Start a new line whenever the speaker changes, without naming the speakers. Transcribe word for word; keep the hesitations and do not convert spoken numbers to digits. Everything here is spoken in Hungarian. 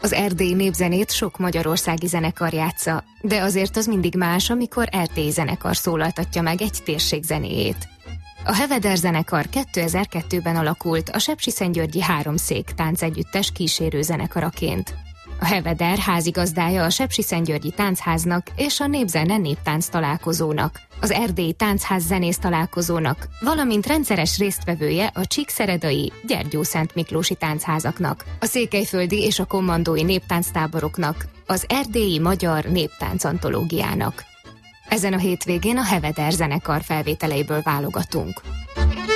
Az erdélyi népzenét sok magyarországi zenekar játsza, de azért az mindig más, amikor er té i zenekar szólaltatja meg egy térség zenéjét. A Heveder zenekar kétezer-kettőben alakult a sepsiszentgyörgyi Háromszék táncegyüttes kísérő zenekaraként. A Heveder házigazdája a Sepsiszentgyörgyi Táncháznak és a Népzene Néptánc találkozónak, az Erdélyi Táncház zenész találkozónak, valamint rendszeres résztvevője a csíkszeredai Gyergyószent Miklósi táncházaknak, a székelyföldi és a kommandói néptánctáboroknak, az erdélyi magyar néptánc antológiának. Ezen a hétvégén a Heveder zenekar felvételeiből válogatunk.